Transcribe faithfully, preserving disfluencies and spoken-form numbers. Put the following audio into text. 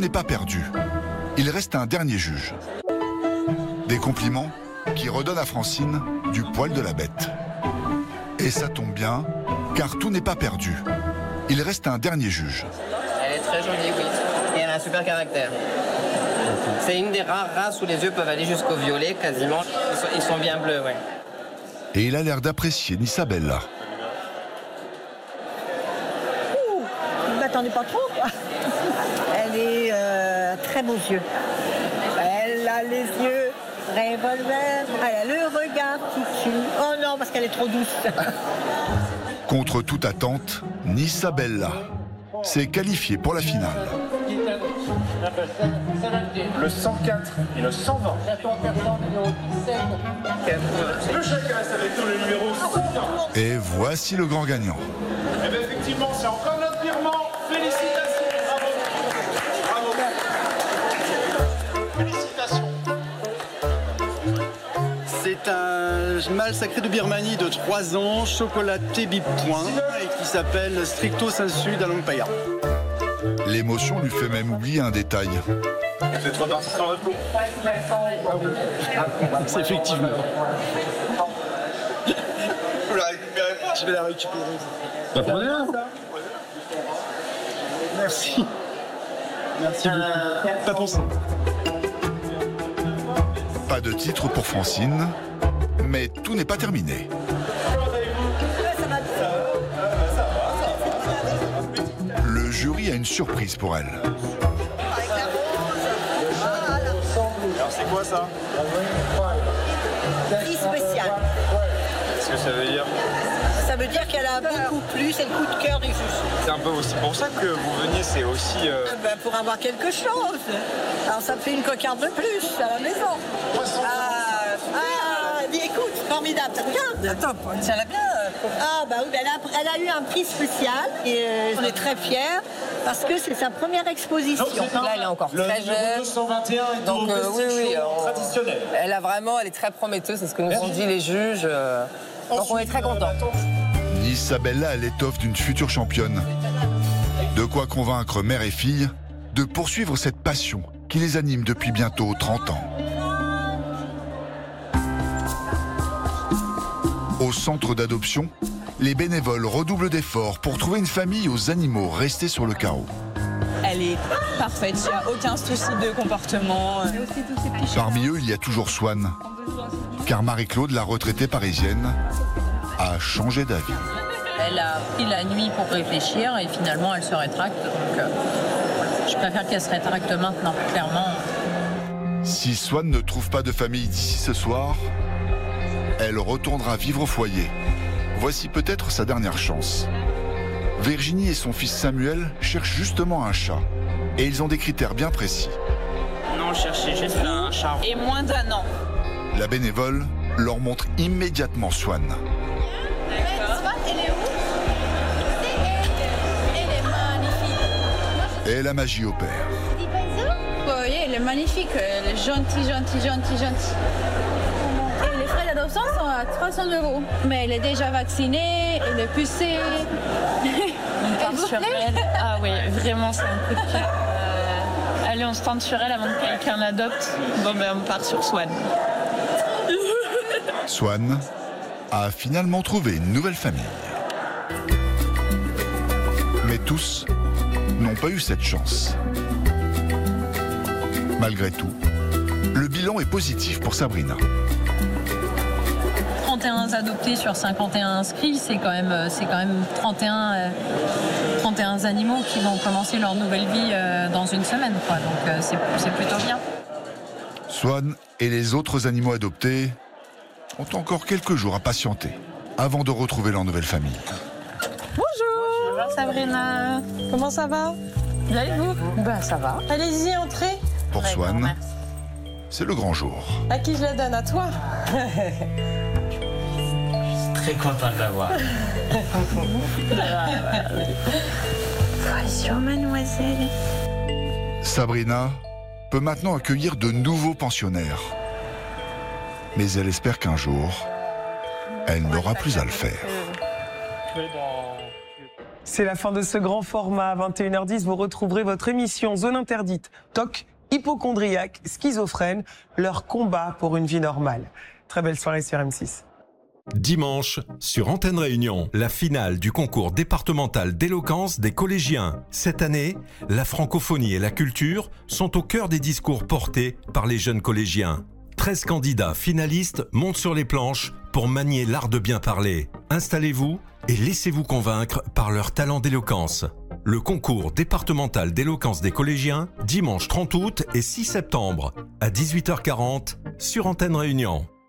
n'est pas perdu. Il reste un dernier juge. Des compliments qui redonnent à Francine du poil de la bête. Et ça tombe bien, car tout n'est pas perdu. Il reste un dernier juge. Elle est très jolie, oui. Et elle a un super caractère. C'est une des rares races où les yeux peuvent aller jusqu'au violet, quasiment. Ils sont, ils sont bien bleus, oui. Et il a l'air d'apprécier Nisabella. Ouh, ne m'attendez pas trop, quoi. Elle est euh, très beaux yeux. Elle a les yeux revolver. Elle a le regard qui tue. Oh non, parce qu'elle est trop douce. Contre toute attente, Nisabella s'est qualifiée pour la finale. Le cent quatre et le cent vingt. Le chacun reste avec nous, le numéro cent vingt. Et voici le grand gagnant. Et bien effectivement, c'est encore notre virement. Félicitations. Bravo. Bravo. Félicitations. C'est un mâle sacré de Birmanie de trois ans, chocolaté bip point, et qui s'appelle Stricto Sensu d'Alampaya. L'émotion lui fait même oublier un détail. C'est trois parties sans repos. C'est effectivement. Vous la récupérez pas ? Je vais la récupérer. Bah, prenez-la. Merci. Merci beaucoup. Pas pour ça. Pas de titre pour Francine, mais tout n'est pas terminé. Le jury a une surprise pour elle. Alors c'est quoi ça? Prix spécial. Qu'est-ce que ça veut dire? Ça veut dire qu'elle a beaucoup plu, c'est le coup de cœur du juge. C'est un peu aussi pour ça que vous veniez, c'est aussi... Euh... Ah ben, pour avoir quelque chose. Alors ça me fait une cocarde de plus à la maison. Ah, ah dis, écoute, formidable, ça regarde. Attends, tiens la bien. Ah bah oui, ben elle, a, elle a eu un prix spécial et euh, on est très fiers parce que c'est sa première exposition. Là, elle est encore très jeune. deux cent vingt et un est Donc au euh, oui, oui, on- traditionnel. elle a vraiment, elle est très prometteuse, c'est ce que nous ont dit les juges. euh, Donc on est très contents. Nisabella a l'étoffe d'une future championne. De quoi convaincre mère et fille de poursuivre cette passion qui les anime depuis bientôt trente ans. Au centre d'adoption, les bénévoles redoublent d'efforts pour trouver une famille aux animaux restés sur le carreau. Elle est parfaite, il n'y a aucun souci de comportement. Parmi eux, il y a toujours Swan, car Marie-Claude, la retraitée parisienne, a changé d'avis. Elle a pris la nuit pour réfléchir et finalement elle se rétracte. Donc euh, je préfère qu'elle se rétracte maintenant, clairement. Si Swan ne trouve pas de famille d'ici ce soir, elle retournera vivre au foyer. Voici peut-être sa dernière chance. Virginie et son fils Samuel cherchent justement un chat. Et ils ont des critères bien précis. Non, je cherchais juste un chat. Et moins d'un an. La bénévole leur montre immédiatement Swan. Et la magie opère. Oui, elle est magnifique, elle est gentille, gentille, gentille, gentille. Et les frais d'adoption sont à trois cents euros. Mais elle est déjà vaccinée, elle est pucée. On part sur elle. Ah oui, vraiment, c'est un coup de cœur. Euh, allez, on se tente sur elle avant que quelqu'un l'adopte. Bon, ben, on part sur Swan. Swan a finalement trouvé une nouvelle famille. Mais tous n'ont pas eu cette chance. Malgré tout, le bilan est positif pour Sabrina. trente et un adoptés sur cinquante et un inscrits, c'est quand même, c'est quand même trente et un, euh, trente et un animaux qui vont commencer leur nouvelle vie euh, dans une semaine, quoi. Donc euh, c'est, c'est plutôt bien. Swan et les autres animaux adoptés ont encore quelques jours à patienter avant de retrouver leur nouvelle famille. Bonjour. Bonjour Sabrina. Comment ça va? Bien et vous? Ben ça va. Allez-y, entrez. Pour Très bien, Swan, merci. c'est le grand jour. À qui je la donne? À toi? Très content de l'avoir. Bonjour, mademoiselle. Sabrina peut maintenant accueillir de nouveaux pensionnaires. Mais elle espère qu'un jour, elle n'aura plus à le faire. Tu es dans... C'est la fin de ce grand format. À vingt et une heures dix, vous retrouverez votre émission Zone Interdite. T O C, hypochondriaques, schizophrènes, leur combat pour une vie normale. Très belle soirée sur M six. Dimanche, sur Antenne Réunion, la finale du concours départemental d'éloquence des collégiens. Cette année, la francophonie et la culture sont au cœur des discours portés par les jeunes collégiens. treize candidats finalistes montent sur les planches pour manier l'art de bien parler. Installez-vous et laissez-vous convaincre par leur talent d'éloquence. Le concours départemental d'éloquence des collégiens, dimanche trente août et six septembre, à dix-huit heures quarante, sur Antenne Réunion.